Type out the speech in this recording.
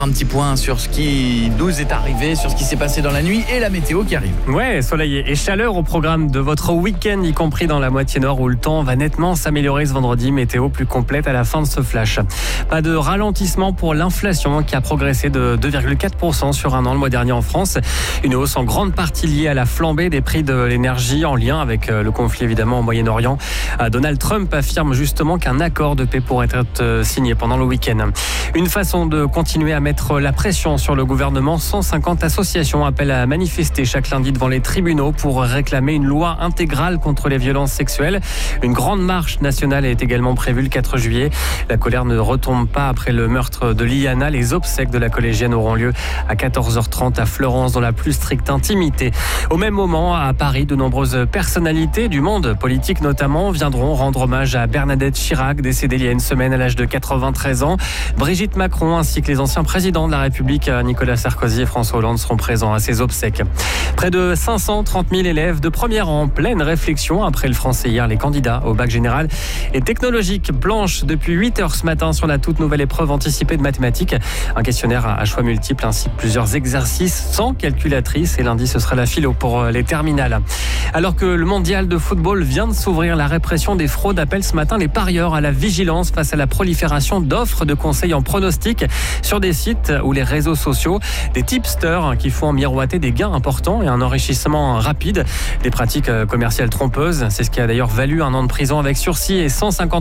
Un petit point sur ce qui nous est arrivé, sur ce qui s'est passé dans la nuit et la météo qui arrive. Ouais, soleil et chaleur au programme de votre week-end, y compris dans la moitié nord où le temps va nettement s'améliorer ce vendredi. Météo plus complète à la fin de ce flash. Pas de ralentissement pour l'inflation qui a progressé de 2,4% sur un an le mois dernier en France. Une hausse en grande partie liée à la flambée des prix de l'énergie en lien avec le conflit évidemment au Moyen-Orient. Donald Trump affirme justement qu'un accord de paix pourrait être signé pendant le week-end. Une façon de continuer à mettre la pression sur le gouvernement. 150 associations appellent à manifester chaque lundi devant les tribunaux pour réclamer une loi intégrale contre les violences sexuelles. Une grande marche nationale est également prévue le 4 juillet. La colère ne retombe pas après le meurtre de Liana. Les obsèques de la collégienne auront lieu à 14h30 à Fleurance dans la plus stricte intimité. Au même moment, à Paris, de nombreuses personnalités du monde politique notamment viendront rendre hommage à Bernadette Chirac, décédée il y a une semaine à l'âge de 93 ans. Brigitte Macron ainsi que les anciens présidents de la République, Nicolas Sarkozy et François Hollande seront présents à ses obsèques. Près de 530 000 élèves de première en pleine réflexion après le français hier. Les candidats au bac général et technologique planchent depuis 8h ce matin sur la toute nouvelle épreuve anticipée de mathématiques. Un questionnaire à choix multiples ainsi que plusieurs exercices sans calculatrice. Et lundi, ce sera la philo pour les terminales. Alors que le mondial de football vient de s'ouvrir, la répression des fraudes appelle ce matin les parieurs à la vigilance face à la prolifération d'offres de conseils en pronostic sur des sites ou les réseaux sociaux. Des tipsters qui font miroiter des gains importants et un enrichissement rapide. Des pratiques commerciales trompeuses. C'est ce qui a d'ailleurs valu un an de prison avec sursis et 150